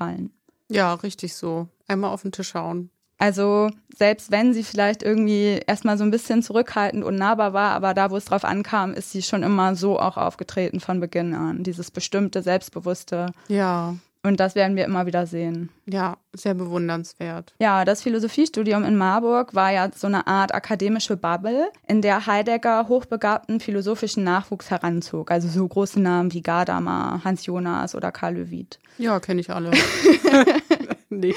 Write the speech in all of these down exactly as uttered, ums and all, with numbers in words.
gefallen. Ja, richtig so. Einmal auf den Tisch hauen. Also selbst wenn sie vielleicht irgendwie erstmal so ein bisschen zurückhaltend und nahbar war, aber da, wo es drauf ankam, ist sie schon immer so auch aufgetreten von Beginn an. Dieses bestimmte, selbstbewusste. Ja. Und das werden wir immer wieder sehen. Ja, sehr bewundernswert. Ja, das Philosophiestudium in Marburg war ja so eine Art akademische Bubble, in der Heidegger hochbegabten philosophischen Nachwuchs heranzog. Also so große Namen wie Gadamer, Hans Jonas oder Karl Löwith. Ja, kenne ich alle. Nee.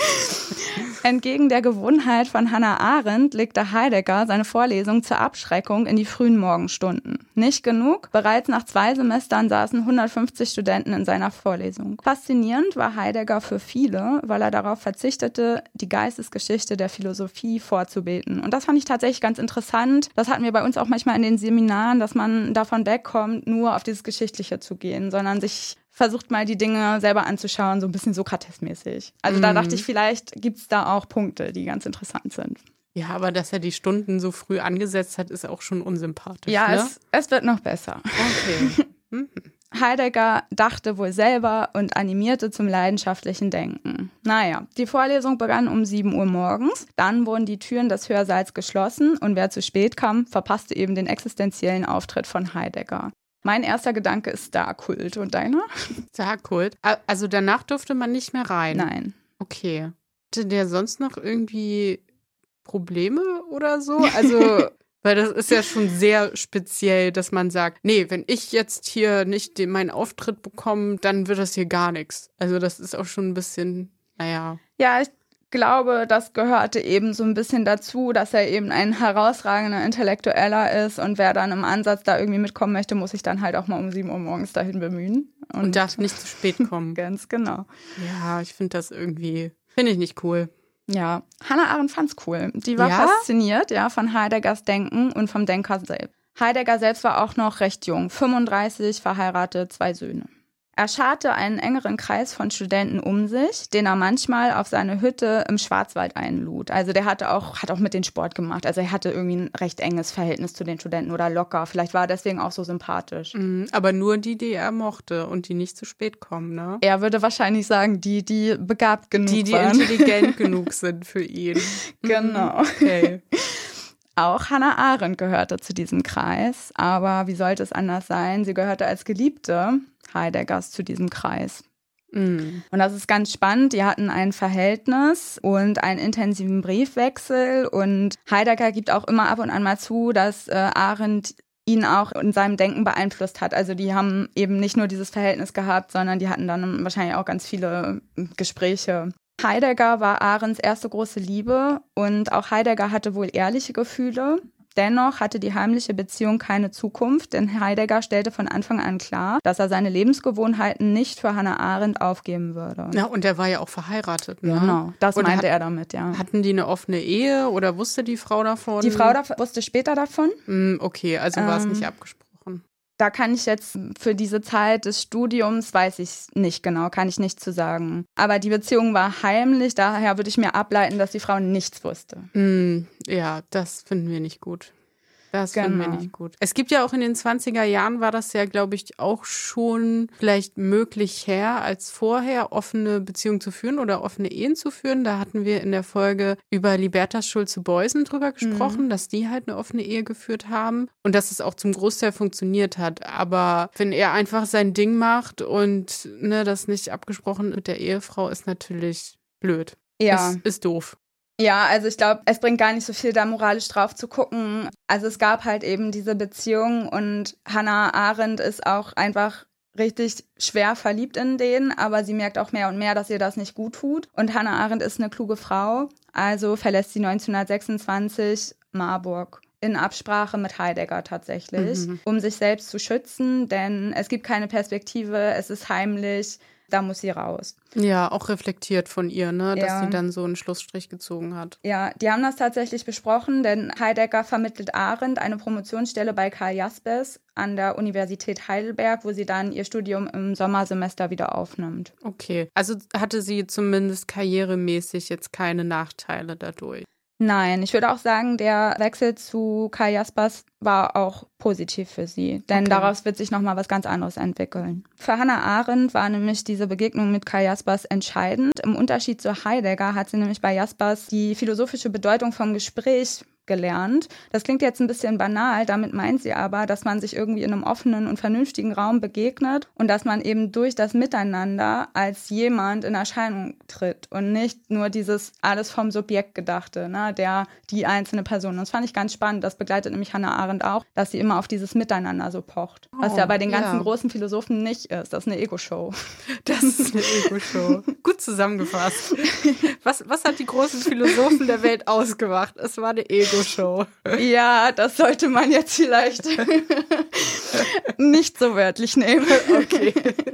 Entgegen der Gewohnheit von Hannah Arendt legte Heidegger seine Vorlesung zur Abschreckung in die frühen Morgenstunden. Nicht genug, bereits nach zwei Semestern saßen hundertfünfzig Studenten in seiner Vorlesung. Faszinierend war Heidegger für viele, weil er darauf verzichtete, die Geistesgeschichte der Philosophie vorzubeten. Und das fand ich tatsächlich ganz interessant. Das hatten wir bei uns auch manchmal in den Seminaren, dass man davon wegkommt, nur auf dieses Geschichtliche zu gehen, sondern sich versucht mal die Dinge selber anzuschauen, so ein bisschen Sokrates-mäßig. Also mm. da dachte ich, vielleicht gibt es da auch Punkte, die ganz interessant sind. Ja, aber dass er die Stunden so früh angesetzt hat, ist auch schon unsympathisch. Ja, ne? es, es wird noch besser. Okay. Mhm. Heidegger dachte wohl selber und animierte zum leidenschaftlichen Denken. Naja, die Vorlesung begann um sieben Uhr morgens. Dann wurden die Türen des Hörsaals geschlossen und wer zu spät kam, verpasste eben den existenziellen Auftritt von Heidegger. Mein erster Gedanke ist Star-Kult. Und deiner? Star-Kult? Also danach durfte man nicht mehr rein? Nein. Okay. Hatte der sonst noch irgendwie Probleme oder so? Also, weil das ist ja schon sehr speziell, dass man sagt, nee, wenn ich jetzt hier nicht den, meinen Auftritt bekomme, dann wird das hier gar nichts. Also das ist auch schon ein bisschen, naja. Ja, ich glaube, das gehörte eben so ein bisschen dazu, dass er eben ein herausragender Intellektueller ist und wer dann im Ansatz da irgendwie mitkommen möchte, muss sich dann halt auch mal um sieben Uhr morgens dahin bemühen. Und, und darf nicht zu spät kommen. Ganz genau. Ja, ich finde das irgendwie, finde ich nicht cool. Ja, Hannah Arendt fand's cool. Die war ja? fasziniert, ja, von Heideggers Denken und vom Denker selbst. Heidegger selbst war auch noch recht jung, fünfunddreißig, verheiratet, zwei Söhne. Er scharte einen engeren Kreis von Studenten um sich, den er manchmal auf seine Hütte im Schwarzwald einlud. Also der hatte auch, hat auch mit denen Sport gemacht. Also er hatte irgendwie ein recht enges Verhältnis zu den Studenten oder locker. Vielleicht war er deswegen auch so sympathisch. Mhm, aber nur die, die er mochte und die nicht zu spät kommen, ne? Er würde wahrscheinlich sagen, die, die begabt genug die, die waren. Die, die intelligent genug sind für ihn. Genau. Okay. Auch Hannah Arendt gehörte zu diesem Kreis, aber wie sollte es anders sein? Sie gehörte als Geliebte Heideggers zu diesem Kreis. Mm. Und das ist ganz spannend. Die hatten ein Verhältnis und einen intensiven Briefwechsel und Heidegger gibt auch immer ab und an mal zu, dass äh, Arendt ihn auch in seinem Denken beeinflusst hat. Also die haben eben nicht nur dieses Verhältnis gehabt, sondern die hatten dann wahrscheinlich auch ganz viele Gespräche. Heidegger war Arendts erste große Liebe und auch Heidegger hatte wohl ehrliche Gefühle. Dennoch hatte die heimliche Beziehung keine Zukunft, denn Heidegger stellte von Anfang an klar, dass er seine Lebensgewohnheiten nicht für Hannah Arendt aufgeben würde. Ja, und er war ja auch verheiratet, ne? Genau, das und meinte hat, er damit, ja. Hatten die eine offene Ehe oder wusste die Frau davon? Die Frau da- wusste später davon. Mm, okay, also war es Ähm, nicht abgesprochen. Da kann ich jetzt für diese Zeit des Studiums, weiß ich nicht genau, kann ich nicht zu sagen. Aber die Beziehung war heimlich, daher würde ich mir ableiten, dass die Frau nichts wusste. Mm, ja, das finden wir nicht gut. Das finden wir Genau. nicht gut. Es gibt ja auch in den zwanziger Jahren war das ja, glaube ich, auch schon vielleicht möglich her, als vorher offene Beziehungen zu führen oder offene Ehen zu führen. Da hatten wir in der Folge über Libertas Schulze-Beusen drüber gesprochen, mhm. dass die halt eine offene Ehe geführt haben und dass es auch zum Großteil funktioniert hat. Aber wenn er einfach sein Ding macht und ne, das nicht abgesprochen mit der Ehefrau, ist natürlich blöd. Ja. Ist, ist doof. Ja, also ich glaube, es bringt gar nicht so viel, da moralisch drauf zu gucken. Also es gab halt eben diese Beziehung und Hannah Arendt ist auch einfach richtig schwer verliebt in den, aber sie merkt auch mehr und mehr, dass ihr das nicht gut tut. Und Hannah Arendt ist eine kluge Frau, also verlässt sie neunzehnhundertsechsundzwanzig Marburg. In Absprache mit Heidegger tatsächlich, mhm. um sich selbst zu schützen, denn es gibt keine Perspektive, es ist heimlich, da muss sie raus. Ja, auch reflektiert von ihr, ne, dass ja. sie dann so einen Schlussstrich gezogen hat. Ja, die haben das tatsächlich besprochen, denn Heidegger vermittelt Arendt eine Promotionsstelle bei Karl Jaspers an der Universität Heidelberg, wo sie dann ihr Studium im Sommersemester wieder aufnimmt. Okay, also hatte sie zumindest karrieremäßig jetzt keine Nachteile dadurch. Nein, ich würde auch sagen, der Wechsel zu Kai Jaspers war auch positiv für sie, denn okay. daraus wird sich nochmal was ganz anderes entwickeln. Für Hannah Arendt war nämlich diese Begegnung mit Kai Jaspers entscheidend. Im Unterschied zu Heidegger hat sie nämlich bei Jaspers die philosophische Bedeutung vom Gespräch gelernt. Das klingt jetzt ein bisschen banal, damit meint sie aber, dass man sich irgendwie in einem offenen und vernünftigen Raum begegnet und dass man eben durch das Miteinander als jemand in Erscheinung tritt und nicht nur dieses alles vom Subjekt gedachte, ne, der, die einzelne Person. Und das fand ich ganz spannend. Das begleitet nämlich Hannah Arendt auch, dass sie immer auf dieses Miteinander so pocht. Oh, was ja bei den ganzen ja. großen Philosophen nicht ist. Das ist eine Ego-Show. Das ist eine Ego-Show. Gut zusammengefasst. Was, was hat die großen Philosophen der Welt ausgemacht? Es war eine Ego-Show. Show. Ja, das sollte man jetzt vielleicht nicht so wörtlich nehmen. Okay.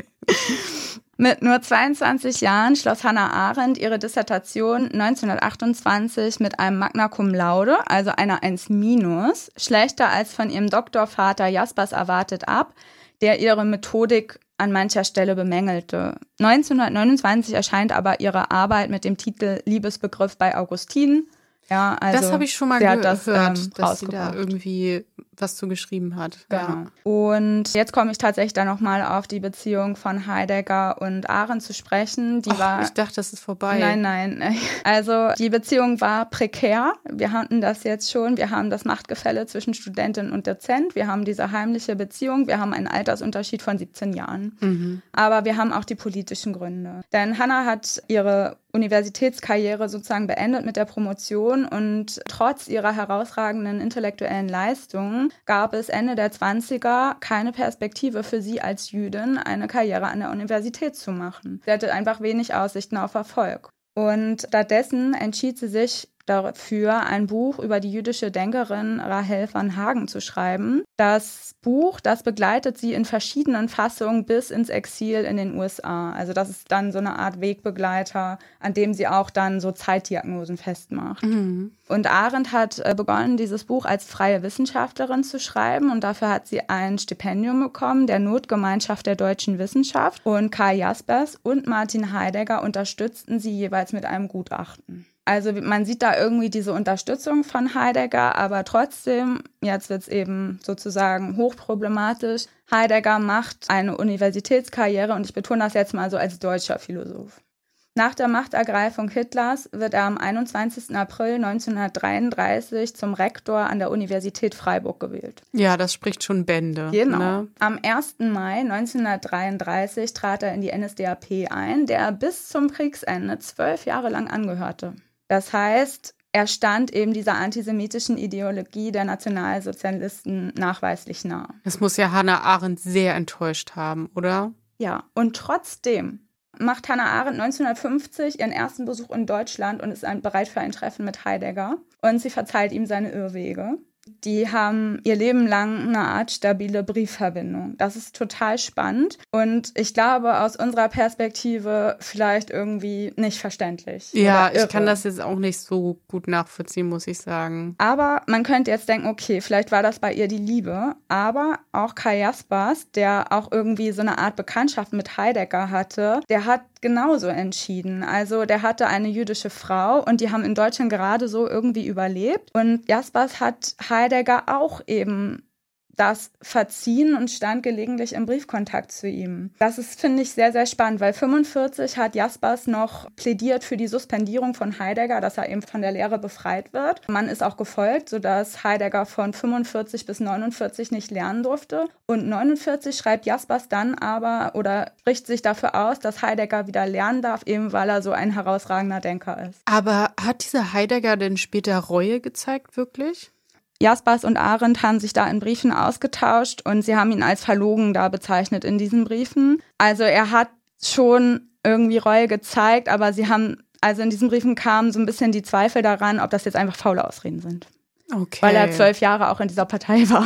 Mit nur zweiundzwanzig Jahren schloss Hannah Arendt ihre Dissertation neunzehnhundertachtundzwanzig mit einem Magna Cum Laude, also einer eins minus, schlechter als von ihrem Doktorvater Jaspers erwartet ab, der ihre Methodik an mancher Stelle bemängelte. neunzehnhundertneunundzwanzig erscheint aber ihre Arbeit mit dem Titel Liebesbegriff bei Augustin. Ja, also das habe ich schon mal gehört, das, ähm, dass sie da irgendwie was zu geschrieben hat. Genau. Ja. Und jetzt komme ich tatsächlich da nochmal auf die Beziehung von Heidegger und Arendt zu sprechen. Die Och, war. Ich dachte, das ist vorbei. Nein, nein. Also die Beziehung war prekär. Wir hatten das jetzt schon. Wir haben das Machtgefälle zwischen Studentin und Dozent. Wir haben diese heimliche Beziehung. Wir haben einen Altersunterschied von siebzehn Jahren. Mhm. Aber wir haben auch die politischen Gründe. Denn Hannah hat ihre Universitätskarriere sozusagen beendet mit der Promotion und trotz ihrer herausragenden intellektuellen Leistungen gab es Ende der zwanziger keine Perspektive für sie als Jüdin, eine Karriere an der Universität zu machen. Sie hatte einfach wenig Aussichten auf Erfolg. Und stattdessen entschied sie sich dafür, ein Buch über die jüdische Denkerin Rahel van Hagen zu schreiben. Das Buch, das begleitet sie in verschiedenen Fassungen bis ins Exil in den U S A. Also das ist dann so eine Art Wegbegleiter, an dem sie auch dann so Zeitdiagnosen festmacht. Mhm. Und Arendt hat begonnen, dieses Buch als freie Wissenschaftlerin zu schreiben und dafür hat sie ein Stipendium bekommen, der Notgemeinschaft der deutschen Wissenschaft. Und Kai Jaspers und Martin Heidegger unterstützten sie jeweils mit einem Gutachten. Also man sieht da irgendwie diese Unterstützung von Heidegger, aber trotzdem, jetzt wird es eben sozusagen hochproblematisch. Heidegger macht eine Universitätskarriere und ich betone das jetzt mal so als deutscher Philosoph. Nach der Machtergreifung Hitlers wird er am einundzwanzigsten April neunzehnhundertdreiunddreißig zum Rektor an der Universität Freiburg gewählt. Ja, das spricht schon Bände. Genau. Ne? Am ersten Mai neunzehnhundertdreiunddreißig trat er in die N S D A P ein, der er bis zum Kriegsende zwölf Jahre lang angehörte. Das heißt, er stand eben dieser antisemitischen Ideologie der Nationalsozialisten nachweislich nahe. Das muss ja Hannah Arendt sehr enttäuscht haben, oder? Ja, und trotzdem macht Hannah Arendt neunzehnhundertfünfzig ihren ersten Besuch in Deutschland und ist bereit für ein Treffen mit Heidegger. Und sie verzeiht ihm seine Irrwege. Die haben ihr Leben lang eine Art stabile Briefverbindung. Das ist total spannend und ich glaube aus unserer Perspektive vielleicht irgendwie nicht verständlich. Ja, ich kann das jetzt auch nicht so gut nachvollziehen, muss ich sagen. Aber man könnte jetzt denken, okay, vielleicht war das bei ihr die Liebe, aber auch Kai Jaspers, der auch irgendwie so eine Art Bekanntschaft mit Heidegger hatte, der hat genauso entschieden. Also der hatte eine jüdische Frau und die haben in Deutschland gerade so irgendwie überlebt und Jaspers hat Heidegger auch eben das verziehen und stand gelegentlich im Briefkontakt zu ihm. Das ist, finde ich, sehr, sehr spannend, weil fünfundvierzig hat Jaspers noch plädiert für die Suspendierung von Heidegger, dass er eben von der Lehre befreit wird. Man ist auch gefolgt, sodass Heidegger von fünfundvierzig bis neunundvierzig nicht lernen durfte. Und neunundvierzig schreibt Jaspers dann aber oder spricht sich dafür aus, dass Heidegger wieder lernen darf, eben weil er so ein herausragender Denker ist. Aber hat dieser Heidegger denn später Reue gezeigt, wirklich? Jaspers und Arendt haben sich da in Briefen ausgetauscht und sie haben ihn als verlogen da bezeichnet in diesen Briefen. Also er hat schon irgendwie Reue gezeigt, aber sie haben, also in diesen Briefen kamen so ein bisschen die Zweifel daran, ob das jetzt einfach faule Ausreden sind. Okay. Weil er zwölf Jahre auch in dieser Partei war.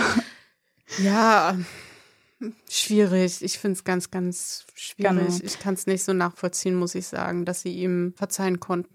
Ja, schwierig. Ich finde es ganz, ganz schwierig. Genau. Ich kann es nicht so nachvollziehen, muss ich sagen, dass sie ihm verzeihen konnten.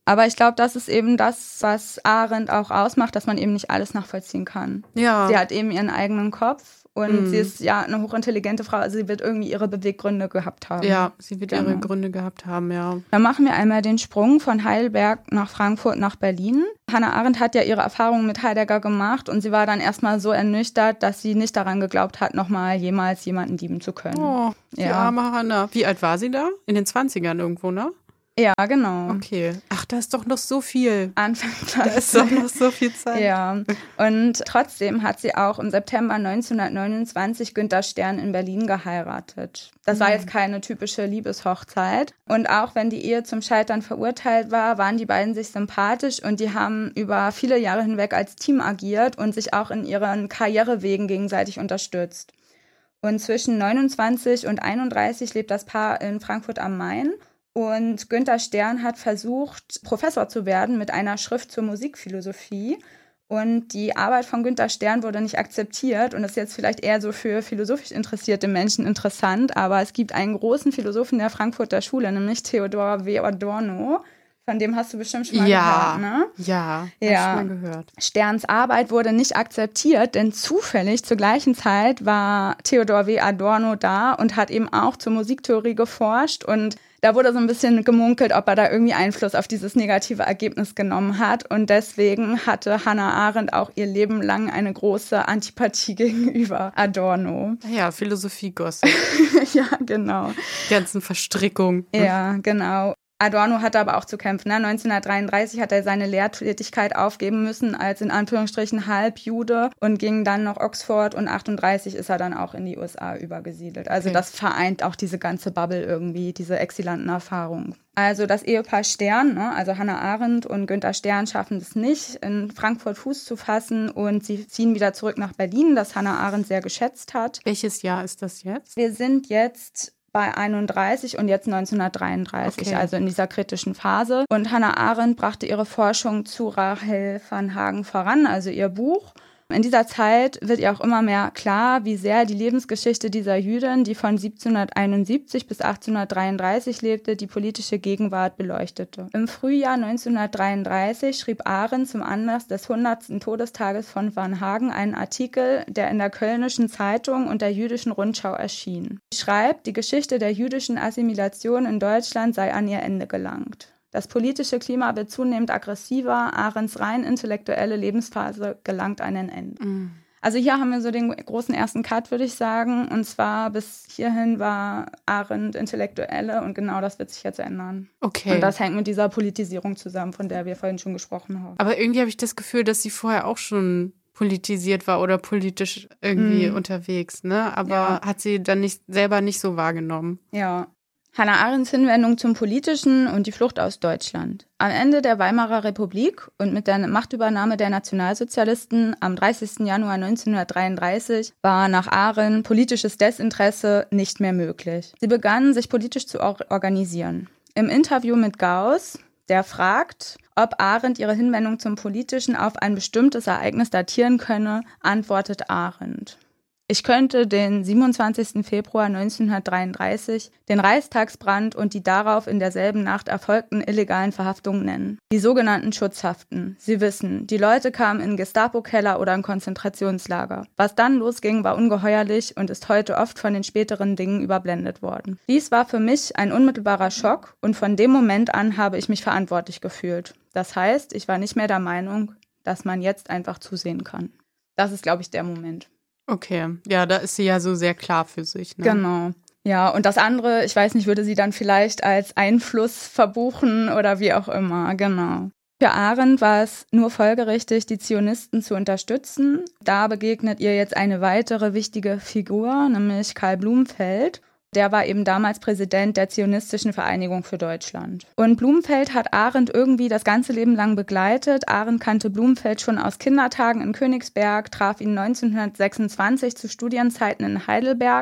Aber ich glaube, das ist eben das, was Arendt auch ausmacht, dass man eben nicht alles nachvollziehen kann. Ja. Sie hat eben ihren eigenen Kopf und Mhm. sie ist ja eine hochintelligente Frau, also sie wird irgendwie ihre Beweggründe gehabt haben. Ja, sie wird Genau. ihre Gründe gehabt haben, ja. Dann machen wir einmal den Sprung von Heidelberg nach Frankfurt nach Berlin. Hannah Arendt hat ja ihre Erfahrungen mit Heidegger gemacht und sie war dann erstmal so ernüchtert, dass sie nicht daran geglaubt hat, nochmal jemals jemanden lieben zu können. Oh, die Ja. arme Hannah. Wie alt war sie da? In den zwanzigern irgendwo, ne? Ja, genau. Okay. Ach, da ist doch noch so viel. Anfang Da ist doch noch so viel Zeit. Ja, und trotzdem hat sie auch im September neunzehnhundertneunundzwanzig Günter Stern in Berlin geheiratet. Das war jetzt keine typische Liebeshochzeit. Und auch wenn die Ehe zum Scheitern verurteilt war, waren die beiden sich sympathisch und die haben über viele Jahre hinweg als Team agiert und sich auch in ihren Karrierewegen gegenseitig unterstützt. Und zwischen neunundzwanzig und einunddreißig lebt das Paar in Frankfurt am Main. Und Günter Stern hat versucht, Professor zu werden mit einer Schrift zur Musikphilosophie. Und die Arbeit von Günter Stern wurde nicht akzeptiert und ist jetzt vielleicht eher so für philosophisch interessierte Menschen interessant. Aber es gibt einen großen Philosophen der Frankfurter Schule, nämlich Theodor W. Adorno. Von dem hast du bestimmt schon mal Ja. gehört, ne? Ja, Ja. hab ich schon mal gehört. Sterns Arbeit wurde nicht akzeptiert, denn zufällig zur gleichen Zeit war Theodor W. Adorno da und hat eben auch zur Musiktheorie geforscht und da wurde so ein bisschen gemunkelt, ob er da irgendwie Einfluss auf dieses negative Ergebnis genommen hat. Und deswegen hatte Hannah Arendt auch ihr Leben lang eine große Antipathie gegenüber Adorno. Ja, Philosophie-Gossip. Ja, genau. Die ganzen Verstrickungen. Ja, genau. Adorno hatte aber auch zu kämpfen. Ne? neunzehnhundertdreiunddreißig hat er seine Lehrtätigkeit aufgeben müssen als in Anführungsstrichen Halbjude und ging dann nach Oxford und achtunddreißig ist er dann auch in die U S A übergesiedelt. Also Okay. das vereint auch diese ganze Bubble irgendwie, diese exilanten Erfahrungen. Also das Ehepaar Stern, ne? Also Hannah Arendt und Günter Stern schaffen es nicht, in Frankfurt Fuß zu fassen und sie ziehen wieder zurück nach Berlin, das Hannah Arendt sehr geschätzt hat. Welches Jahr ist das jetzt? Wir sind jetzt bei einunddreißig und jetzt neunzehnhundertdreiunddreißig, Okay. also in dieser kritischen Phase. Und Hannah Arendt brachte ihre Forschung zu Rahel van Hagen voran, also ihr Buch. In dieser Zeit wird ihr auch immer mehr klar, wie sehr die Lebensgeschichte dieser Jüdin, die von siebzehnhunderteinundsiebzig bis achtzehnhundertdreiunddreißig lebte, die politische Gegenwart beleuchtete. Im Frühjahr neunzehnhundertdreiunddreißig schrieb Arendt zum Anlass des hundertsten Todestages von van Hagen einen Artikel, der in der Kölnischen Zeitung und der Jüdischen Rundschau erschien. Sie schreibt, die Geschichte der jüdischen Assimilation in Deutschland sei an ihr Ende gelangt. Das politische Klima wird zunehmend aggressiver, Arendts rein intellektuelle Lebensphase gelangt an ein Ende. Mhm. Also hier haben wir so den großen ersten Cut, würde ich sagen. Und zwar bis hierhin war Arendt Intellektuelle und genau das wird sich jetzt ändern. Okay. Und das hängt mit dieser Politisierung zusammen, von der wir vorhin schon gesprochen haben. Aber irgendwie habe ich das Gefühl, dass sie vorher auch schon politisiert war oder politisch irgendwie Mhm. unterwegs, ne? Aber Ja. hat sie dann nicht selber nicht so wahrgenommen. Ja. Hannah Arendts Hinwendung zum Politischen und die Flucht aus Deutschland. Am Ende der Weimarer Republik und mit der Machtübernahme der Nationalsozialisten am dreißigsten Januar neunzehnhundertdreiunddreißig war nach Arendt politisches Desinteresse nicht mehr möglich. Sie begann, sich politisch zu or- organisieren. Im Interview mit Gauss, der fragt, ob Arendt ihre Hinwendung zum Politischen auf ein bestimmtes Ereignis datieren könne, antwortet Arendt: Ich könnte den siebenundzwanzigsten Februar neunzehnhundertdreiunddreißig, den Reichstagsbrand und die darauf in derselben Nacht erfolgten illegalen Verhaftungen nennen. Die sogenannten Schutzhaften. Sie wissen, die Leute kamen in Gestapo-Keller oder in Konzentrationslager. Was dann losging, war ungeheuerlich und ist heute oft von den späteren Dingen überblendet worden. Dies war für mich ein unmittelbarer Schock und von dem Moment an habe ich mich verantwortlich gefühlt. Das heißt, ich war nicht mehr der Meinung, dass man jetzt einfach zusehen kann. Das ist, glaube ich, der Moment. Okay, ja, da ist sie ja so sehr klar für sich. Ne? Genau. Ja, und das andere, ich weiß nicht, würde sie dann vielleicht als Einfluss verbuchen oder wie auch immer, genau. Für Arendt war es nur folgerichtig, die Zionisten zu unterstützen. Da begegnet ihr jetzt eine weitere wichtige Figur, nämlich Karl Blumenfeld. Der war eben damals Präsident der Zionistischen Vereinigung für Deutschland. Und Blumenfeld hat Arendt irgendwie das ganze Leben lang begleitet. Arendt kannte Blumenfeld schon aus Kindertagen in Königsberg, traf ihn neunzehnhundertsechsundzwanzig zu Studienzeiten in Heidelberg.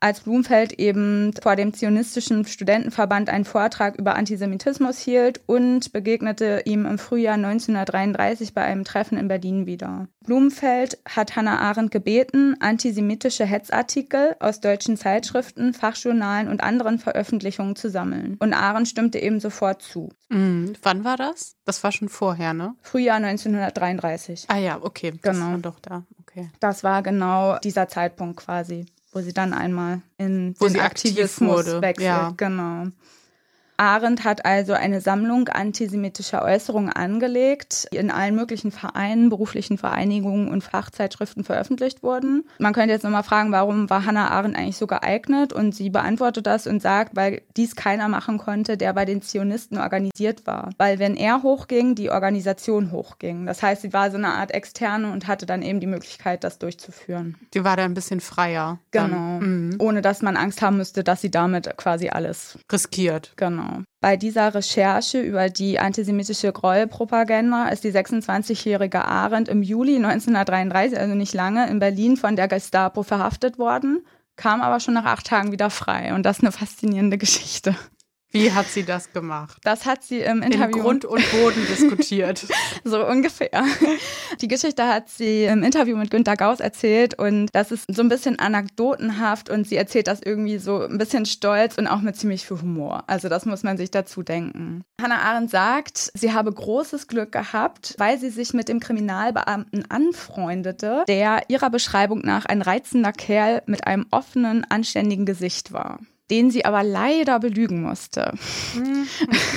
als Blumenfeld eben vor dem zionistischen Studentenverband einen Vortrag über Antisemitismus hielt und begegnete ihm im Frühjahr neunzehnhundertdreiunddreißig bei einem Treffen in Berlin wieder. Blumenfeld hat Hannah Arendt gebeten, antisemitische Hetzartikel aus deutschen Zeitschriften, Fachjournalen und anderen Veröffentlichungen zu sammeln. Und Arendt stimmte eben sofort zu. Mhm. Wann war das? Das war schon vorher, ne? Frühjahr neunzehnhundertdreiunddreißig. Ah ja, okay. Das genau. War doch da. Okay. Das war genau dieser Zeitpunkt quasi, wo sie dann einmal in wo den sie Aktivismus wurde. wechselt. Ja. Genau. Arendt hat also eine Sammlung antisemitischer Äußerungen angelegt, die in allen möglichen Vereinen, beruflichen Vereinigungen und Fachzeitschriften veröffentlicht wurden. Man könnte jetzt nochmal fragen, warum war Hannah Arendt eigentlich so geeignet? Und sie beantwortet das und sagt, weil dies keiner machen konnte, der bei den Zionisten organisiert war. Weil wenn er hochging, die Organisation hochging. Das heißt, sie war so eine Art Externe und hatte dann eben die Möglichkeit, das durchzuführen. Die war da ein bisschen freier. Genau. Mhm. Ohne dass man Angst haben müsste, dass sie damit quasi alles riskiert. Genau. Bei dieser Recherche über die antisemitische Gräuelpropaganda ist die sechsundzwanzigjährige Arendt im Juli neunzehnhundertdreiunddreißig, also nicht lange, in Berlin von der Gestapo verhaftet worden, kam aber schon nach acht Tagen wieder frei. Und das ist eine faszinierende Geschichte. Wie hat sie das gemacht? Das hat sie im Interview... In Grund und Boden diskutiert. So ungefähr. Die Geschichte hat sie im Interview mit Günter Gauss erzählt und das ist so ein bisschen anekdotenhaft und sie erzählt das irgendwie so ein bisschen stolz und auch mit ziemlich viel Humor. Also das muss man sich dazu denken. Hannah Arendt sagt, sie habe großes Glück gehabt, weil sie sich mit dem Kriminalbeamten anfreundete, der ihrer Beschreibung nach ein reizender Kerl mit einem offenen, anständigen Gesicht war, den sie aber leider belügen musste. Mhm.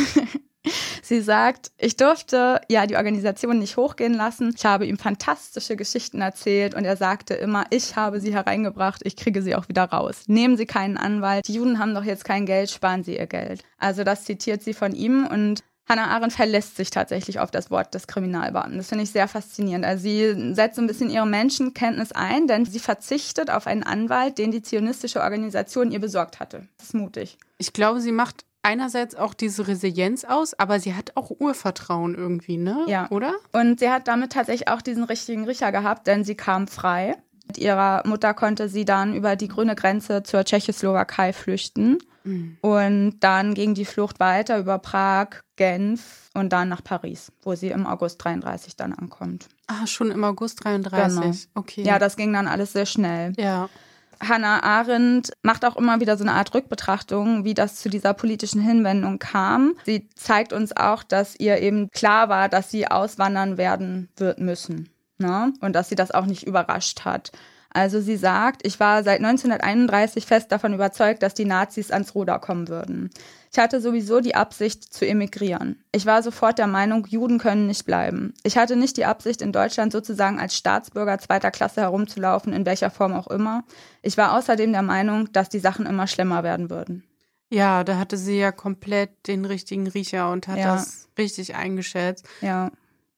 Sie sagt, ich durfte ja die Organisation nicht hochgehen lassen. Ich habe ihm fantastische Geschichten erzählt und er sagte immer, ich habe sie hereingebracht, ich kriege sie auch wieder raus. Nehmen Sie keinen Anwalt, die Juden haben doch jetzt kein Geld, sparen Sie Ihr Geld. Also das zitiert sie von ihm und Hannah Arendt verlässt sich tatsächlich auf das Wort des Kriminalbeamten. Das finde ich sehr faszinierend. Also sie setzt so ein bisschen ihre Menschenkenntnis ein, denn sie verzichtet auf einen Anwalt, den die zionistische Organisation ihr besorgt hatte. Das ist mutig. Ich glaube, sie macht einerseits auch diese Resilienz aus, aber sie hat auch Urvertrauen irgendwie, ne? Ja. Oder? Und sie hat damit tatsächlich auch diesen richtigen Riecher gehabt, denn sie kam frei. Mit ihrer Mutter konnte sie dann über die grüne Grenze zur Tschechoslowakei flüchten. Mhm. Und dann ging die Flucht weiter über Prag, Genf und dann nach Paris, wo sie im August dreiunddreißig dann ankommt. Ah, schon im August dreiunddreißig, genau. Okay. Ja, das ging dann alles sehr schnell. Ja. Hannah Arendt macht auch immer wieder so eine Art Rückbetrachtung, wie das zu dieser politischen Hinwendung kam. Sie zeigt uns auch, dass ihr eben klar war, dass sie auswandern werden wird müssen, ne? Und dass sie das auch nicht überrascht hat. Also sie sagt, ich war seit neunzehnhunderteinunddreißig fest davon überzeugt, dass die Nazis ans Ruder kommen würden. Ich hatte sowieso die Absicht zu emigrieren. Ich war sofort der Meinung, Juden können nicht bleiben. Ich hatte nicht die Absicht, in Deutschland sozusagen als Staatsbürger zweiter Klasse herumzulaufen, in welcher Form auch immer. Ich war außerdem der Meinung, dass die Sachen immer schlimmer werden würden. Ja, da hatte sie ja komplett den richtigen Riecher und hat ja. das richtig eingeschätzt. Ja.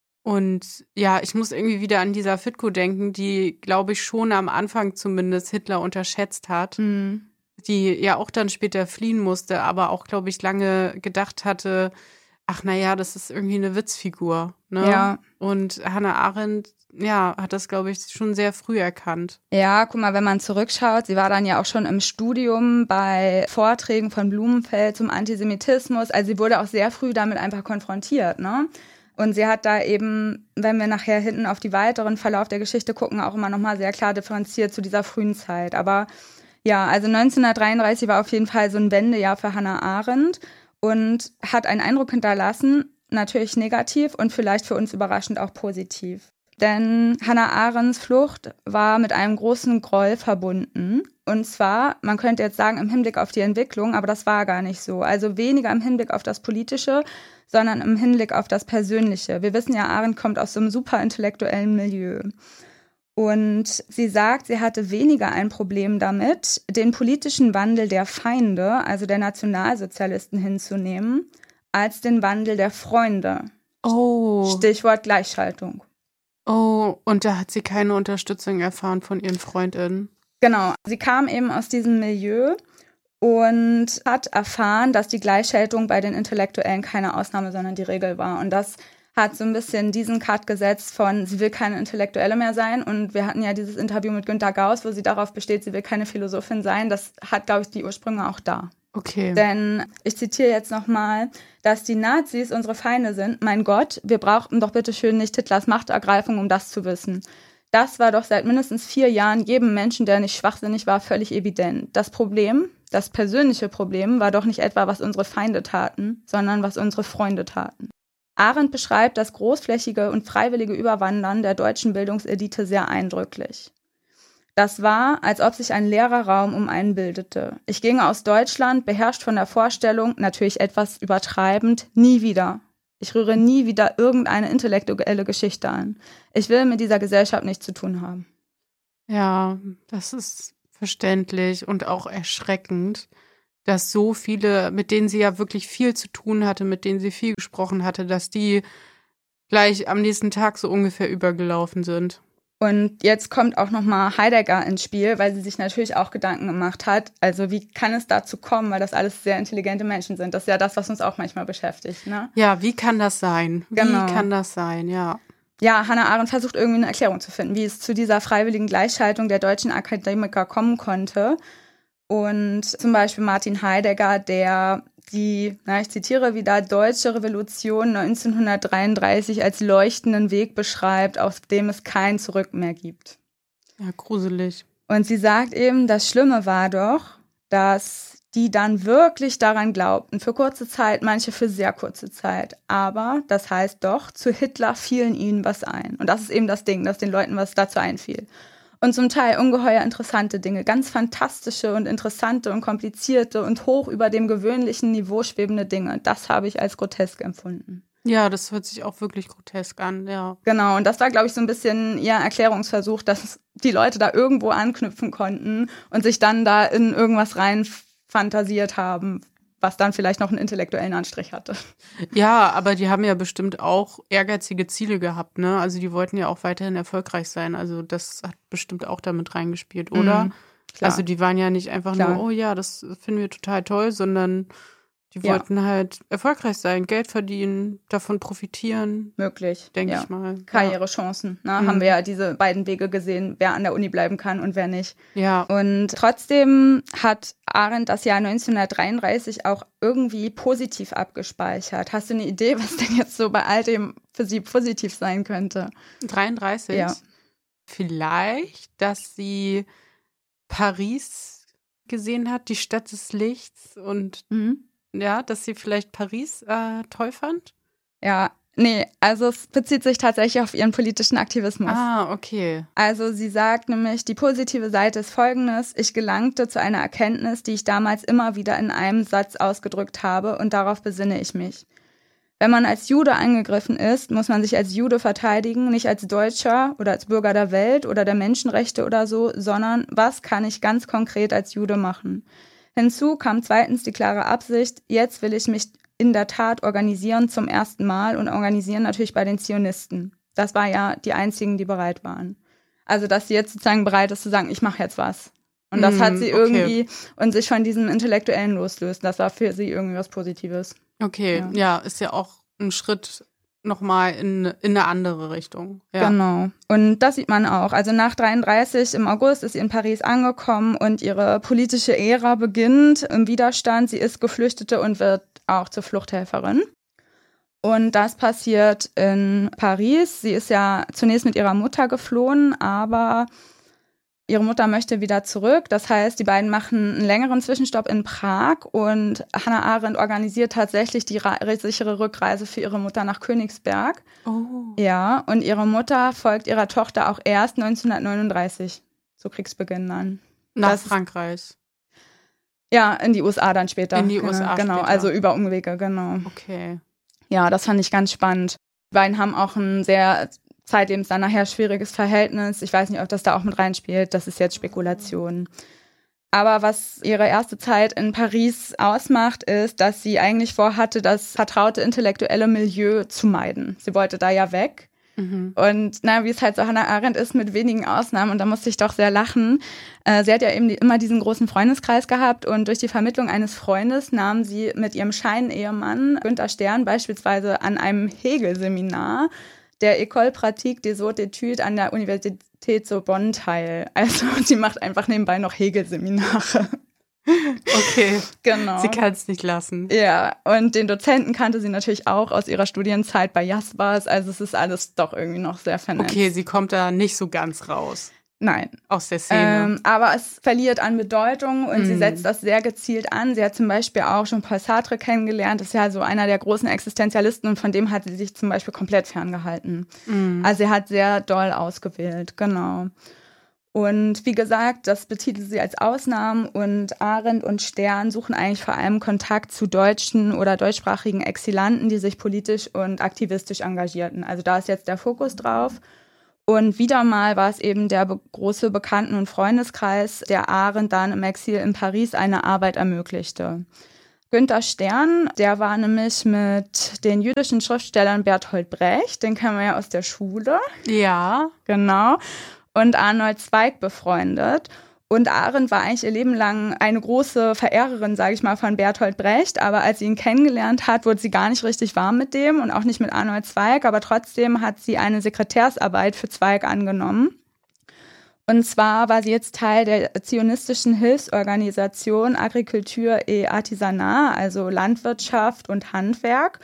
Und ja, ich muss irgendwie wieder an dieser Fitko denken, die, glaube ich, schon am Anfang zumindest Hitler unterschätzt hat. Mhm. Die ja auch dann später fliehen musste, aber auch, glaube ich, lange gedacht hatte, ach naja, das ist irgendwie eine Witzfigur. Ne? Ja. Und Hannah Arendt, ja, hat das, glaube ich, schon sehr früh erkannt. Ja, guck mal, wenn man zurückschaut, sie war dann ja auch schon im Studium bei Vorträgen von Blumenfeld zum Antisemitismus. Also sie wurde auch sehr früh damit einfach konfrontiert, ne? Und sie hat da eben, wenn wir nachher hinten auf die weiteren Verlauf der Geschichte gucken, auch immer nochmal sehr klar differenziert zu dieser frühen Zeit. Aber ja, also neunzehnhundertdreiunddreißig war auf jeden Fall so ein Wendejahr für Hannah Arendt und hat einen Eindruck hinterlassen, natürlich negativ und vielleicht für uns überraschend auch positiv. Denn Hannah Arendts Flucht war mit einem großen Groll verbunden. Und zwar, man könnte jetzt sagen, im Hinblick auf die Entwicklung, aber das war gar nicht so. Also weniger im Hinblick auf das Politische, sondern im Hinblick auf das Persönliche. Wir wissen ja, Arendt kommt aus so einem super intellektuellen Milieu. Und sie sagt, sie hatte weniger ein Problem damit, den politischen Wandel der Feinde, also der Nationalsozialisten, hinzunehmen, als den Wandel der Freunde. Oh. Stichwort Gleichschaltung. Oh, und da hat sie keine Unterstützung erfahren von ihren Freundinnen. Genau, sie kam eben aus diesem Milieu und hat erfahren, dass die Gleichschaltung bei den Intellektuellen keine Ausnahme, sondern die Regel war. Und das hat so ein bisschen diesen Cut gesetzt von, sie will keine Intellektuelle mehr sein. Und wir hatten ja dieses Interview mit Günter Gauss, wo sie darauf besteht, sie will keine Philosophin sein. Das hat, glaube ich, die Ursprünge auch da. Okay. Denn ich zitiere jetzt nochmal, dass die Nazis unsere Feinde sind. Mein Gott, wir brauchten doch bitte schön nicht Hitlers Machtergreifung, um das zu wissen. Das war doch seit mindestens vier Jahren jedem Menschen, der nicht schwachsinnig war, völlig evident. Das Problem, das persönliche Problem, war doch nicht etwa, was unsere Feinde taten, sondern was unsere Freunde taten. Arendt beschreibt das großflächige und freiwillige Überwandern der deutschen Bildungselite sehr eindrücklich. Das war, als ob sich ein leerer Raum um einen bildete. Ich ging aus Deutschland, beherrscht von der Vorstellung, natürlich etwas übertreibend, nie wieder. Ich rühre nie wieder irgendeine intellektuelle Geschichte an. Ich will mit dieser Gesellschaft nichts zu tun haben. Ja, das ist verständlich und auch erschreckend, dass so viele, mit denen sie ja wirklich viel zu tun hatte, mit denen sie viel gesprochen hatte, dass die gleich am nächsten Tag so ungefähr übergelaufen sind. Und jetzt kommt auch nochmal Heidegger ins Spiel, weil sie sich natürlich auch Gedanken gemacht hat, also wie kann es dazu kommen, weil das alles sehr intelligente Menschen sind. Das ist ja das, was uns auch manchmal beschäftigt, ne? Ja, wie kann das sein? Genau. Wie kann das sein, ja. Ja, Hannah Arendt versucht irgendwie eine Erklärung zu finden, wie es zu dieser freiwilligen Gleichschaltung der deutschen Akademiker kommen konnte. Und zum Beispiel Martin Heidegger, der die, na, ich zitiere wieder, deutsche Revolution neunzehnhundertdreiunddreißig als leuchtenden Weg beschreibt, auf dem es kein Zurück mehr gibt. Ja, gruselig. Und sie sagt eben, das Schlimme war doch, dass die dann wirklich daran glaubten, für kurze Zeit, manche für sehr kurze Zeit. Aber das heißt doch, zu Hitler fielen ihnen was ein. Und das ist eben das Ding, dass den Leuten was dazu einfiel. Und zum Teil ungeheuer interessante Dinge, ganz fantastische und interessante und komplizierte und hoch über dem gewöhnlichen Niveau schwebende Dinge. Das habe ich als grotesk empfunden. Ja, das hört sich auch wirklich grotesk an, ja. Genau, und das war, glaube ich, so ein bisschen ihr Erklärungsversuch, dass die Leute da irgendwo anknüpfen konnten und sich dann da in irgendwas rein fantasiert haben, was dann vielleicht noch einen intellektuellen Anstrich hatte. Ja, aber die haben ja bestimmt auch ehrgeizige Ziele gehabt, ne? Also die wollten ja auch weiterhin erfolgreich sein. Also das hat bestimmt auch damit reingespielt, oder? Mhm, klar. Also die waren ja nicht einfach Klar. nur, oh ja, das finden wir total toll, sondern die Ja. wollten halt erfolgreich sein, Geld verdienen, davon profitieren, Möglich, denke ja. ich mal. Karrierechancen, ne? Mhm. Haben wir ja diese beiden Wege gesehen, wer an der Uni bleiben kann und wer nicht. Ja. Und trotzdem hat Arendt das Jahr neunzehnhundertdreiunddreißig auch irgendwie positiv abgespeichert. Hast du eine Idee, was denn jetzt so bei all dem für sie positiv sein könnte? dreiunddreißig? Ja. Vielleicht, dass sie Paris gesehen hat, die Stadt des Lichts und Mhm. ja, dass sie vielleicht Paris äh, toll fand? Ja, nee, also es bezieht sich tatsächlich auf ihren politischen Aktivismus. Ah, okay. Also sie sagt nämlich, die positive Seite ist folgendes: Ich gelangte zu einer Erkenntnis, die ich damals immer wieder in einem Satz ausgedrückt habe, und darauf besinne ich mich. Wenn man als Jude angegriffen ist, muss man sich als Jude verteidigen, nicht als Deutscher oder als Bürger der Welt oder der Menschenrechte oder so, sondern was kann ich ganz konkret als Jude machen? Hinzu kam zweitens die klare Absicht, jetzt will ich mich in der Tat organisieren zum ersten Mal und organisieren natürlich bei den Zionisten. Das war ja die einzigen, die bereit waren. Also, dass sie jetzt sozusagen bereit ist zu sagen, ich mache jetzt was. Und das Mm, hat sie okay. irgendwie und sich von diesem Intellektuellen loslöst. Das war für sie irgendwie was Positives. Okay, ja, Ja. ist ja auch ein Schritt nochmal in, in eine andere Richtung. Ja. Genau. Und das sieht man auch. Also nach dreiunddreißig im August ist sie in Paris angekommen und ihre politische Ära beginnt im Widerstand. Sie ist Geflüchtete und wird auch zur Fluchthelferin. Und das passiert in Paris. Sie ist ja zunächst mit ihrer Mutter geflohen, aber ihre Mutter möchte wieder zurück. Das heißt, die beiden machen einen längeren Zwischenstopp in Prag und Hannah Arendt organisiert tatsächlich die ra- sichere Rückreise für ihre Mutter nach Königsberg. Oh. Ja, und ihre Mutter folgt ihrer Tochter auch erst neunzehnhundertneununddreißig zu Kriegsbeginn dann. Nach Das ist- Frankreich. Ja, in die U S A dann später. In die genau, U S A Genau, später. also über Umwege, genau. Okay. Ja, das fand ich ganz spannend. Die beiden haben auch ein sehr zeitlebens dann nachher schwieriges Verhältnis. Ich weiß nicht, ob das da auch mit reinspielt. Das ist jetzt Spekulation. Aber was ihre erste Zeit in Paris ausmacht, ist, dass sie eigentlich vorhatte, das vertraute intellektuelle Milieu zu meiden. Sie wollte da ja weg. Mhm. Und na, wie es halt so Hannah Arendt ist, mit wenigen Ausnahmen. Und da musste ich doch sehr lachen. Äh, sie hat ja eben die, immer diesen großen Freundeskreis gehabt. Und durch die Vermittlung eines Freundes nahm sie mit ihrem Scheinehemann Günther Stern beispielsweise an einem Hegel-Seminar der École Pratique des Hautes Études an der Universität Sorbonne teil. Also sie macht einfach nebenbei noch Hegel-Seminare. Okay, genau. Sie kann es nicht lassen. Ja, und den Dozenten kannte sie natürlich auch aus ihrer Studienzeit bei Jaspers. Also es ist alles doch irgendwie noch sehr vernetzt. Okay, sie kommt da nicht so ganz raus. Nein. Aus der Szene. Ähm, aber es verliert an Bedeutung und mm. sie setzt das sehr gezielt an. Sie hat zum Beispiel auch schon Paul Sartre kennengelernt. Das ist ja so einer der großen Existenzialisten und von dem hat sie sich zum Beispiel komplett ferngehalten. Mm. Also sie hat sehr doll ausgewählt, genau. Und wie gesagt, das betitelt sie als Ausnahmen und Arendt und Stern suchen eigentlich vor allem Kontakt zu deutschen oder deutschsprachigen Exilanten, die sich politisch und aktivistisch engagierten. Also da ist jetzt der Fokus drauf. Und wieder mal war es eben der be- große Bekannten- und Freundeskreis, der Arendt dann im Exil in Paris eine Arbeit ermöglichte. Günther Stern, der war nämlich mit den jüdischen Schriftstellern Bertolt Brecht, den kennen wir ja aus der Schule. Ja. Genau. Und Arnold Zweig befreundet. Und Arendt war eigentlich ihr Leben lang eine große Verehrerin, sage ich mal, von Bertolt Brecht. Aber als sie ihn kennengelernt hat, wurde sie gar nicht richtig warm mit dem und auch nicht mit Arnold Zweig. Aber trotzdem hat sie eine Sekretärsarbeit für Zweig angenommen. Und zwar war sie jetzt Teil der zionistischen Hilfsorganisation Agriculture et Artisanat, also Landwirtschaft und Handwerk.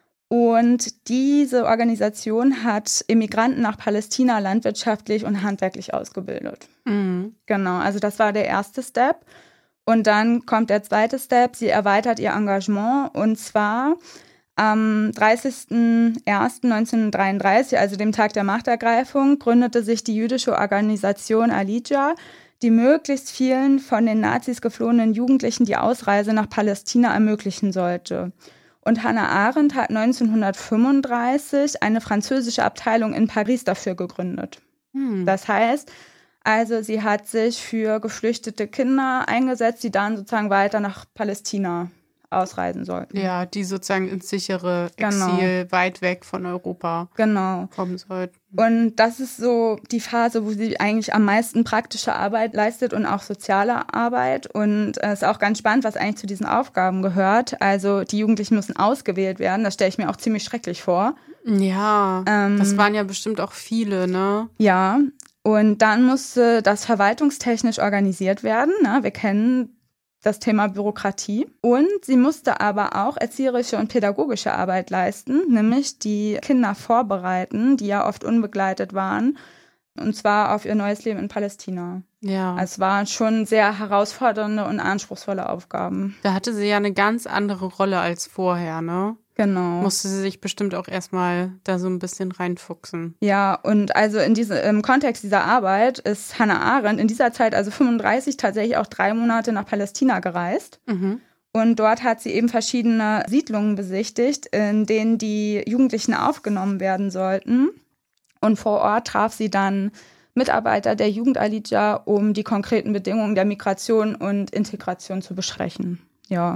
Und diese Organisation hat Immigranten nach Palästina landwirtschaftlich und handwerklich ausgebildet. Mhm. Genau, also das war der erste Step. Und dann kommt der zweite Step. Sie erweitert ihr Engagement und zwar am dreißigsten ersten neunzehnhundertdreiunddreißig, also dem Tag der Machtergreifung, gründete sich die jüdische Organisation Alija, die möglichst vielen von den Nazis geflohenen Jugendlichen die Ausreise nach Palästina ermöglichen sollte. Und Hannah Arendt hat neunzehnhundertfünfunddreißig eine französische Abteilung in Paris dafür gegründet. Hm. Das heißt, also sie hat sich für geflüchtete Kinder eingesetzt, die dann sozusagen weiter nach Palästina ausreisen sollten. Ja, die sozusagen ins sichere Exil genau. weit weg von Europa genau. kommen sollten. Und das ist so die Phase, wo sie eigentlich am meisten praktische Arbeit leistet und auch soziale Arbeit. Und es ist auch ganz spannend, was eigentlich zu diesen Aufgaben gehört. Also die Jugendlichen müssen ausgewählt werden. Das stelle ich mir auch ziemlich schrecklich vor. Ja, ähm, das waren ja bestimmt auch viele, ne? Ja, und dann musste das verwaltungstechnisch organisiert werden. Ne? Wir kennen das Thema Bürokratie. Und sie musste aber auch erzieherische und pädagogische Arbeit leisten, nämlich die Kinder vorbereiten, die ja oft unbegleitet waren, und zwar auf ihr neues Leben in Palästina. Ja. Es waren schon sehr herausfordernde und anspruchsvolle Aufgaben. Da hatte sie ja eine ganz andere Rolle als vorher, ne? Genau. Musste sie sich bestimmt auch erstmal da so ein bisschen reinfuchsen. Ja, und also in diese, im Kontext dieser Arbeit ist Hannah Arendt in dieser Zeit, also fünfunddreißig, tatsächlich auch drei Monate nach Palästina gereist. Mhm. Und dort hat sie eben verschiedene Siedlungen besichtigt, in denen die Jugendlichen aufgenommen werden sollten. Und vor Ort traf sie dann Mitarbeiter der Jugend Alija, um die konkreten Bedingungen der Migration und Integration zu besprechen. Ja.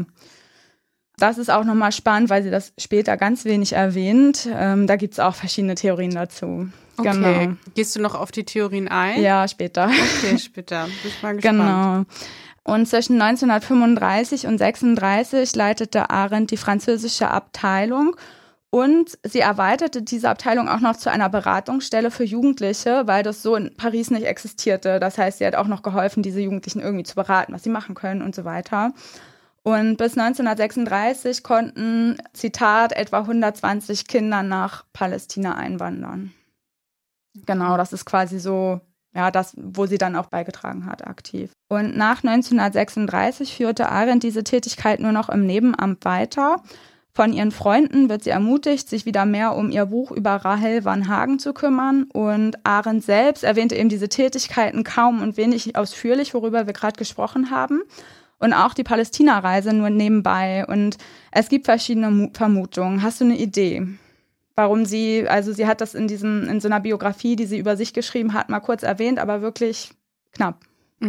Das ist auch nochmal spannend, weil sie das später ganz wenig erwähnt. Ähm, da gibt es auch verschiedene Theorien dazu. Okay. Genau. Gehst du noch auf die Theorien ein? Ja, später. Okay, später. Bin ich mal gespannt. Genau. Und zwischen neunzehnhundertfünfunddreißig und sechsunddreißig leitete Arendt die französische Abteilung. Und sie erweiterte diese Abteilung auch noch zu einer Beratungsstelle für Jugendliche, weil das so in Paris nicht existierte. Das heißt, sie hat auch noch geholfen, diese Jugendlichen irgendwie zu beraten, was sie machen können und so weiter. Und bis neunzehnhundertsechsunddreißig konnten, Zitat, etwa hundertzwanzig Kinder nach Palästina einwandern. Genau, das ist quasi so, ja, das, wo sie dann auch beigetragen hat, aktiv. Und nach neunzehnhundertsechsunddreißig führte Arendt diese Tätigkeit nur noch im Nebenamt weiter. Von ihren Freunden wird sie ermutigt, sich wieder mehr um ihr Buch über Rahel van Hagen zu kümmern. Und Arendt selbst erwähnte eben diese Tätigkeiten kaum und wenig ausführlich, worüber wir gerade gesprochen haben. Und auch die Palästina-Reise nur nebenbei. Und es gibt verschiedene Vermutungen. Hast du eine Idee, warum sie, also sie hat das in diesem, in so einer Biografie, die sie über sich geschrieben hat, mal kurz erwähnt, aber wirklich knapp.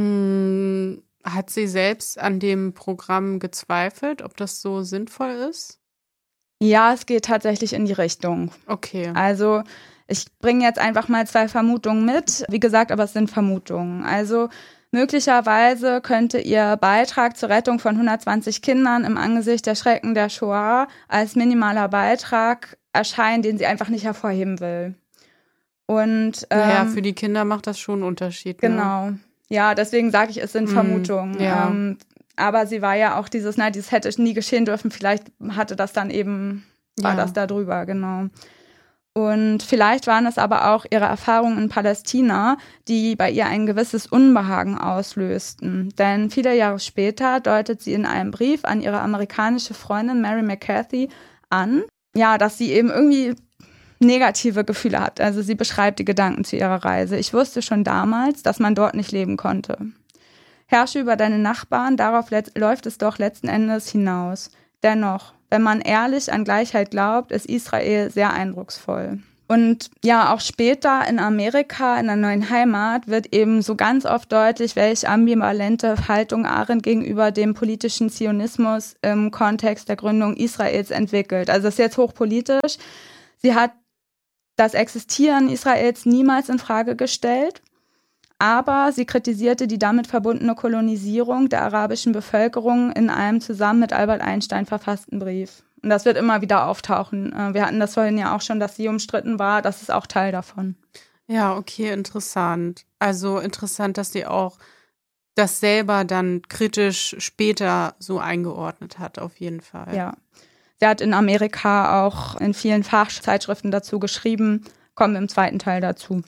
Hm, hat sie selbst an dem Programm gezweifelt, ob das so sinnvoll ist? Ja, es geht tatsächlich in die Richtung. Okay. Also Ich bringe jetzt einfach mal zwei Vermutungen mit. Wie gesagt, aber es sind Vermutungen. Also möglicherweise könnte ihr Beitrag zur Rettung von hundertzwanzig Kindern im Angesicht der Schrecken der Shoah als minimaler Beitrag erscheinen, den sie einfach nicht hervorheben will. Und ähm, naja, für die Kinder macht das schon einen Unterschied. Genau. Ne? Ja, deswegen sage ich, es sind Mm, Vermutungen. ja. Ähm, aber sie war ja auch dieses, na, dieses hätte nie geschehen dürfen. Vielleicht hatte das dann eben, war Ja. das da drüber, genau. Und vielleicht waren es aber auch ihre Erfahrungen in Palästina, die bei ihr ein gewisses Unbehagen auslösten. Denn viele Jahre später deutet sie in einem Brief an ihre amerikanische Freundin Mary McCarthy an, ja, dass sie eben irgendwie negative Gefühle hat. Also sie beschreibt die Gedanken zu ihrer Reise. Ich wusste schon damals, dass man dort nicht leben konnte. Herrsche über deine Nachbarn, darauf let- läuft es doch letzten Endes hinaus. Dennoch, wenn man ehrlich an Gleichheit glaubt, ist Israel sehr eindrucksvoll. Und ja, auch später in Amerika, in der neuen Heimat, wird eben so ganz oft deutlich, welche ambivalente Haltung Arendt gegenüber dem politischen Zionismus im Kontext der Gründung Israels entwickelt. Also das ist jetzt hochpolitisch. Sie hat das Existieren Israels niemals in Frage gestellt, aber sie kritisierte die damit verbundene Kolonisierung der arabischen Bevölkerung in einem zusammen mit Albert Einstein verfassten Brief. Und das wird immer wieder auftauchen. Wir hatten das vorhin ja auch schon, dass sie umstritten war. Das ist auch Teil davon. Ja, okay, interessant. Also interessant, dass sie auch das selber dann kritisch später so eingeordnet hat, auf jeden Fall. Ja. Sie hat in Amerika auch in vielen Fachzeitschriften dazu geschrieben. Kommen wir im zweiten Teil dazu.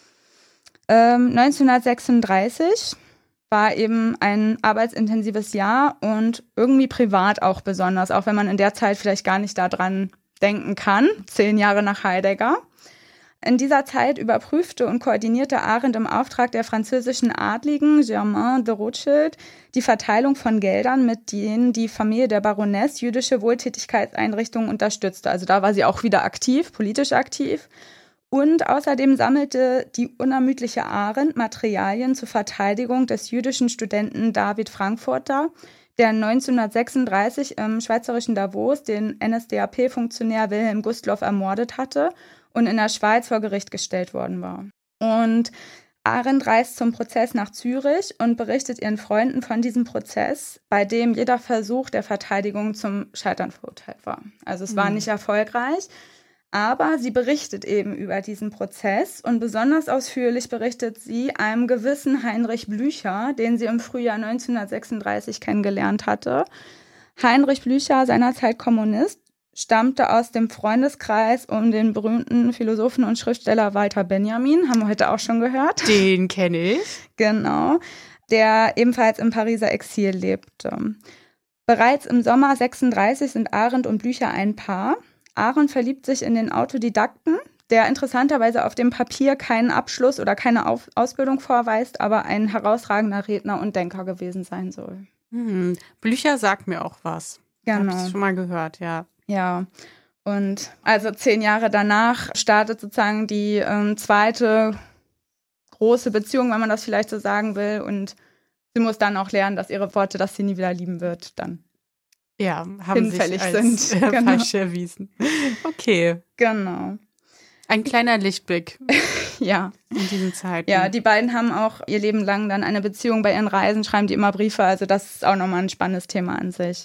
Ähm, neunzehnhundertsechsunddreißig war eben ein arbeitsintensives Jahr und irgendwie privat auch besonders, auch wenn man in der Zeit vielleicht gar nicht daran denken kann, zehn Jahre nach Heidegger. In dieser Zeit überprüfte und koordinierte Arendt im Auftrag der französischen Adligen Germain de Rothschild die Verteilung von Geldern, mit denen die Familie der Baroness jüdische Wohltätigkeitseinrichtungen unterstützte. Also da war sie auch wieder aktiv, politisch aktiv. Und außerdem sammelte die unermüdliche Arendt Materialien zur Verteidigung des jüdischen Studenten David Frankfurter, der neunzehnhundertsechsunddreißig im schweizerischen Davos den N S D A P-Funktionär Wilhelm Gustloff ermordet hatte und in der Schweiz vor Gericht gestellt worden war. Und Arendt reist zum Prozess nach Zürich und berichtet ihren Freunden von diesem Prozess, bei dem jeder Versuch der Verteidigung zum Scheitern verurteilt war. Also es war nicht erfolgreich. Aber sie berichtet eben über diesen Prozess und besonders ausführlich berichtet sie einem gewissen Heinrich Blücher, den sie im Frühjahr neunzehnhundertsechsunddreißig kennengelernt hatte. Heinrich Blücher, seinerzeit Kommunist, stammte aus dem Freundeskreis um den berühmten Philosophen und Schriftsteller Walter Benjamin, haben wir heute auch schon gehört. Den kenne ich. Genau, der ebenfalls im Pariser Exil lebte. Bereits im Sommer sechsunddreißig sind Arendt und Blücher ein Paar. Arendt verliebt sich in den Autodidakten, der interessanterweise auf dem Papier keinen Abschluss oder keine Auf- Ausbildung vorweist, aber ein herausragender Redner und Denker gewesen sein soll. Hm. Blücher sagt mir auch was. Genau. Habe ich schon mal gehört, ja. Ja, und also zehn Jahre danach startet sozusagen die ähm, zweite große Beziehung, wenn man das vielleicht so sagen will. Und sie muss dann auch lernen, dass ihre Worte, dass sie nie wieder lieben wird, dann Ja, haben hinfällig sich als sind. äh, Genau. falsch erwiesen. Okay. Genau. Ein kleiner Lichtblick Ja. in diesen Zeiten. Ja, die beiden haben auch ihr Leben lang dann eine Beziehung. Bei ihren Reisen schreiben die immer Briefe. Also das ist auch nochmal ein spannendes Thema an sich.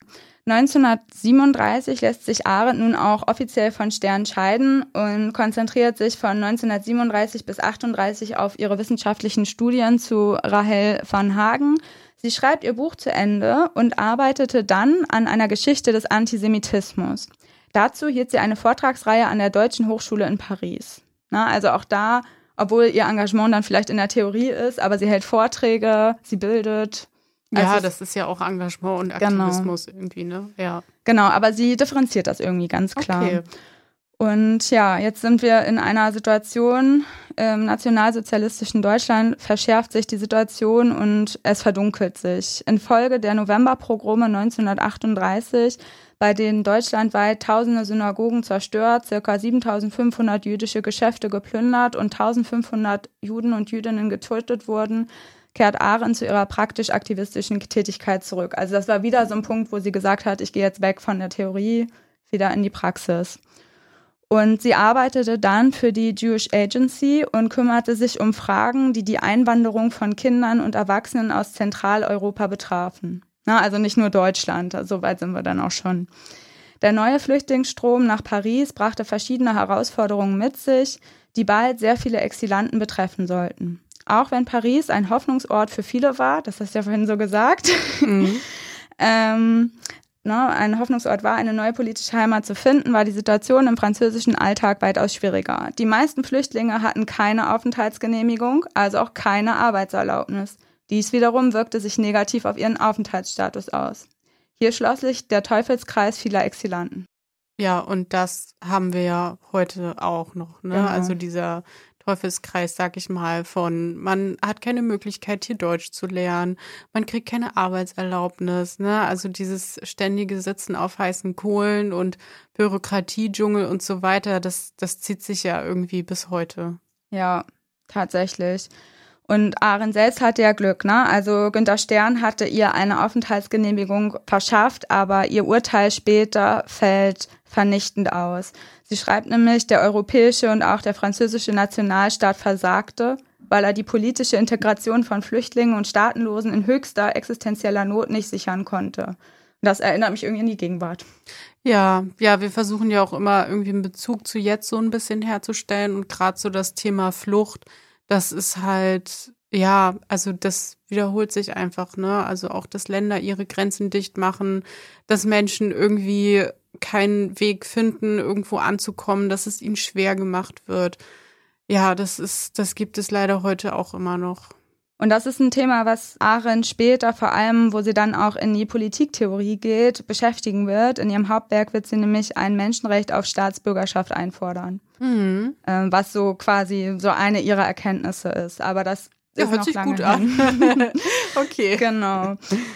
neunzehnhundertsiebenunddreißig lässt sich Arendt nun auch offiziell von Stern scheiden und konzentriert sich von neunzehnhundertsiebenunddreißig bis achtunddreißig auf ihre wissenschaftlichen Studien zu Rahel van Hagen. Sie schreibt ihr Buch zu Ende und arbeitete dann an einer Geschichte des Antisemitismus. Dazu hielt sie eine Vortragsreihe an der Deutschen Hochschule in Paris. Na, also auch da, obwohl ihr Engagement dann vielleicht in der Theorie ist, aber sie hält Vorträge, sie bildet. Ja, Also das ist ja auch Engagement und Genau. Aktivismus irgendwie, ne? Ja. Genau, aber sie differenziert das irgendwie ganz klar. Okay. Und ja, jetzt sind wir in einer Situation, im nationalsozialistischen Deutschland verschärft sich die Situation und es verdunkelt sich. Infolge der Novemberpogrome neunzehnhundertachtunddreißig, bei denen deutschlandweit tausende Synagogen zerstört, circa siebentausendfünfhundert jüdische Geschäfte geplündert und eintausendfünfhundert Juden und Jüdinnen getötet wurden, kehrt Arendt zu ihrer praktisch-aktivistischen Tätigkeit zurück. Also das war wieder so ein Punkt, wo sie gesagt hat, ich gehe jetzt weg von der Theorie, wieder in die Praxis. Und sie arbeitete dann für die Jewish Agency und kümmerte sich um Fragen, die die Einwanderung von Kindern und Erwachsenen aus Zentraleuropa betrafen. Na, also nicht nur Deutschland, so weit sind wir dann auch schon. Der neue Flüchtlingsstrom nach Paris brachte verschiedene Herausforderungen mit sich, die bald sehr viele Exilanten betreffen sollten. Auch wenn Paris ein Hoffnungsort für viele war, das hast du ja vorhin so gesagt, mhm. ähm, ne, ein Hoffnungsort war, eine neue politische Heimat zu finden, war die Situation im französischen Alltag weitaus schwieriger. Die meisten Flüchtlinge hatten keine Aufenthaltsgenehmigung, also auch keine Arbeitserlaubnis. Dies wiederum wirkte sich negativ auf ihren Aufenthaltsstatus aus. Hier schloss sich der Teufelskreis vieler Exilanten. Ja, und das haben wir ja heute auch noch, ne? Genau. Also dieser Teufelskreis, sag ich mal, von man hat keine Möglichkeit, hier Deutsch zu lernen, man kriegt keine Arbeitserlaubnis, ne? Also dieses ständige Sitzen auf heißen Kohlen und Bürokratiedschungel und so weiter, das, das zieht sich ja irgendwie bis heute. Ja, tatsächlich. Und Arendt selbst hatte ja Glück, ne? Also Günther Stern hatte ihr eine Aufenthaltsgenehmigung verschafft, aber ihr Urteil später fällt vernichtend aus. Sie schreibt nämlich, der europäische und auch der französische Nationalstaat versagte, weil er die politische Integration von Flüchtlingen und Staatenlosen in höchster existenzieller Not nicht sichern konnte. Und das erinnert mich irgendwie an die Gegenwart. Ja, ja, wir versuchen ja auch immer irgendwie einen Bezug zu jetzt so ein bisschen herzustellen und gerade so das Thema Flucht, das ist halt, ja, also das wiederholt sich einfach, ne? Also auch, dass Länder ihre Grenzen dicht machen, dass Menschen irgendwie keinen Weg finden, irgendwo anzukommen, dass es ihnen schwer gemacht wird. Ja, das ist, das gibt es leider heute auch immer noch. Und das ist ein Thema, was Arendt später, vor allem, wo sie dann auch in die Politiktheorie geht, beschäftigen wird. In ihrem Hauptwerk wird sie nämlich ein Menschenrecht auf Staatsbürgerschaft einfordern, mhm. ähm, was so quasi so eine ihrer Erkenntnisse ist. Aber das ja, ist hört noch sich lange gut hin. an. Okay. Genau.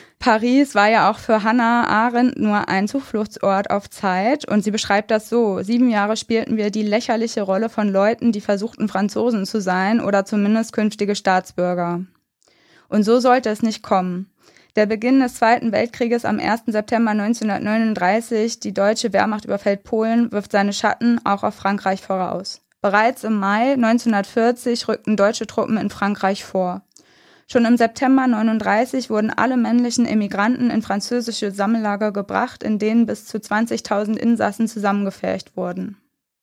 Paris war ja auch für Hannah Arendt nur ein Zufluchtsort auf Zeit und sie beschreibt das so: Sieben Jahre spielten wir die lächerliche Rolle von Leuten, die versuchten, Franzosen zu sein oder zumindest künftige Staatsbürger. Und so sollte es nicht kommen. Der Beginn des Zweiten Weltkrieges am ersten September neunzehnhundertneununddreißig, die deutsche Wehrmacht überfällt Polen, wirft seine Schatten auch auf Frankreich voraus. Bereits im Mai neunzehnhundertvierzig rückten deutsche Truppen in Frankreich vor. Schon im September neununddreißig wurden alle männlichen Emigranten in französische Sammellager gebracht, in denen bis zu zwanzigtausend Insassen zusammengefercht wurden.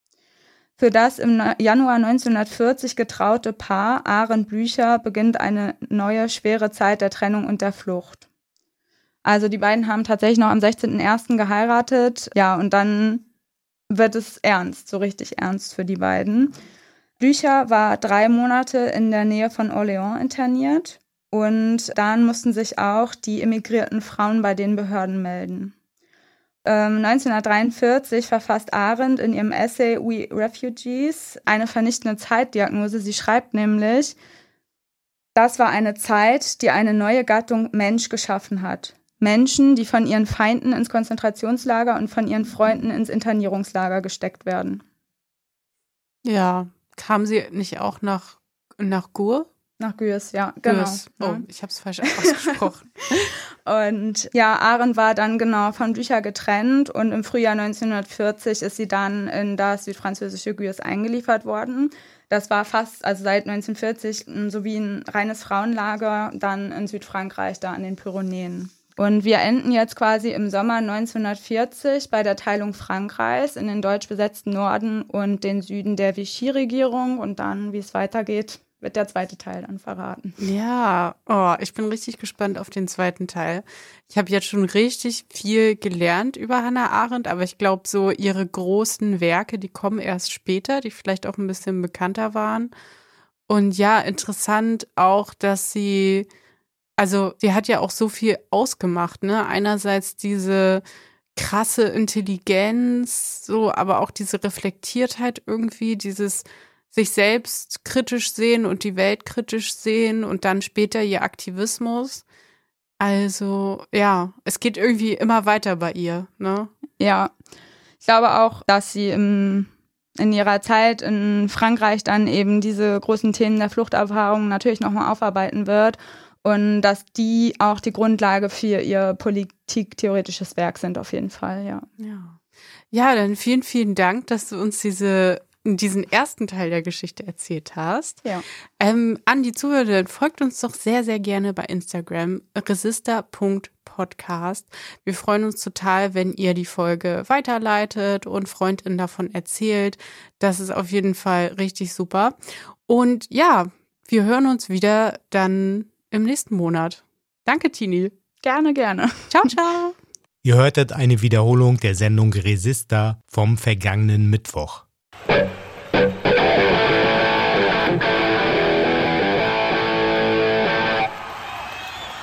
Für das im Januar neunzehnhundertvierzig getraute Paar Arendt Blücher beginnt eine neue, schwere Zeit der Trennung und der Flucht. Also die beiden haben tatsächlich noch am sechzehnten ersten geheiratet, ja, und dann wird es ernst, so richtig ernst für die beiden. Blücher war drei Monate in der Nähe von Orléans interniert und dann mussten sich auch die emigrierten Frauen bei den Behörden melden. Ähm, neunzehnhundertdreiundvierzig verfasst Arendt in ihrem Essay We Refugees eine vernichtende Zeitdiagnose. Sie schreibt nämlich, das war eine Zeit, die eine neue Gattung Mensch geschaffen hat. Menschen, die von ihren Feinden ins Konzentrationslager und von ihren Freunden ins Internierungslager gesteckt werden. Ja. Kam sie nicht auch nach, nach Gur? Nach Gürs, ja, genau. Gürs. Oh, ja. Ich habe es falsch ausgesprochen. Und ja, Arendt war dann genau von Blücher getrennt und im Frühjahr neunzehnhundertvierzig ist sie dann in das südfranzösische Gürs eingeliefert worden. Das war fast, also seit neunzehnhundertvierzig, so wie ein reines Frauenlager, dann in Südfrankreich, da an den Pyrenäen. Und wir enden jetzt quasi im Sommer neunzehnhundertvierzig bei der Teilung Frankreichs in den deutsch besetzten Norden und den Süden der Vichy-Regierung. Und dann, wie es weitergeht, wird der zweite Teil dann verraten. Ja, oh, ich bin richtig gespannt auf den zweiten Teil. Ich habe jetzt schon richtig viel gelernt über Hannah Arendt, aber ich glaube, so ihre großen Werke, die kommen erst später, die vielleicht auch ein bisschen bekannter waren. Und ja, interessant auch, dass sie... Also, die hat ja auch so viel ausgemacht, ne? Einerseits diese krasse Intelligenz, so, aber auch diese Reflektiertheit irgendwie, dieses sich selbst kritisch sehen und die Welt kritisch sehen und dann später ihr Aktivismus. Also, ja, es geht irgendwie immer weiter bei ihr, ne? Ja, ich glaube auch, dass sie im, in ihrer Zeit in Frankreich dann eben diese großen Themen der Fluchterfahrung natürlich nochmal aufarbeiten wird. Und dass die auch die Grundlage für ihr politiktheoretisches Werk sind, auf jeden Fall, ja. Ja. Ja, dann vielen, vielen Dank, dass du uns diese, diesen ersten Teil der Geschichte erzählt hast. Ja. Ähm, an die Zuhörer, folgt uns doch sehr, sehr gerne bei Instagram, resista punkt podcast. Wir freuen uns total, wenn ihr die Folge weiterleitet und Freundinnen davon erzählt. Das ist auf jeden Fall richtig super. Und ja, wir hören uns wieder dann im nächsten Monat. Danke, Tini. Gerne, gerne. Ciao, ciao. Ihr hörtet eine Wiederholung der Sendung Resista vom vergangenen Mittwoch.